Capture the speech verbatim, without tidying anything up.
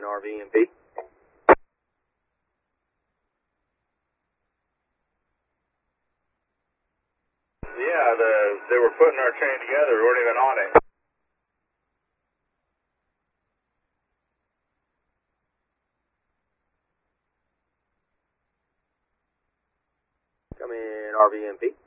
R V M P. Yeah, the they were putting our train together. We weren't even on it. Come in R V M P.